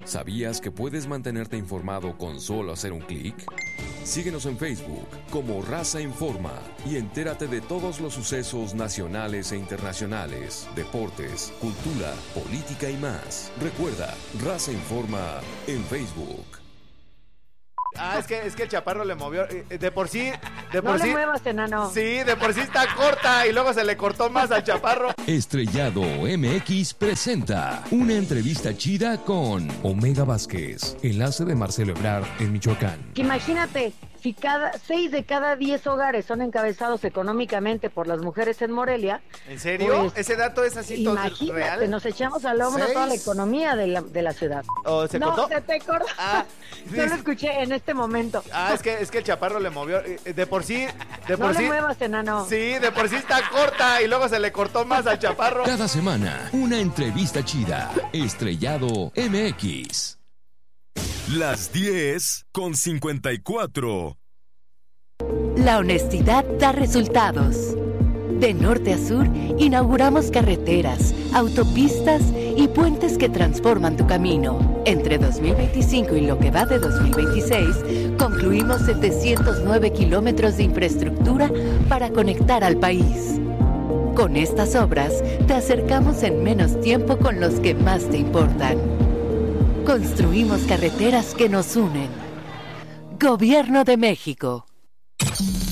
¿Sabías que puedes mantenerte informado con solo hacer un clic? Síguenos en Facebook como Raza Informa y entérate de todos los sucesos nacionales e internacionales, deportes, cultura, política y más. Recuerda, Raza Informa en Facebook. Es que el chaparro le movió. De por sí. No le muevas, enano. Sí, de por sí está corta y luego se le cortó más al chaparro. Estrellado MX presenta una entrevista chida con Omega Vázquez, enlace de Marcelo Ebrard en Michoacán. Imagínate, si 6 de cada 10 hogares son encabezados económicamente por las mujeres en Morelia. ¿En serio? Pues, ¿Ese dato es así todo real? Nos echamos al hombro toda la economía de la ciudad. ¿O se cortó? No, se te cortó. Yo lo escuché en este momento. Es que el chaparro le movió. De por sí. No le muevas, enano. Sí, de por sí está corta y luego se le cortó más al chaparro. Cada semana, una entrevista chida. Estrellado MX. Las 10:54. La honestidad da resultados. De norte a sur, inauguramos carreteras, autopistas y puentes que transforman tu camino. Entre 2025 y lo que va de 2026, concluimos 709 kilómetros de infraestructura para conectar al país. Con estas obras, te acercamos en menos tiempo con los que más te importan. Construimos carreteras que nos unen. Gobierno de México.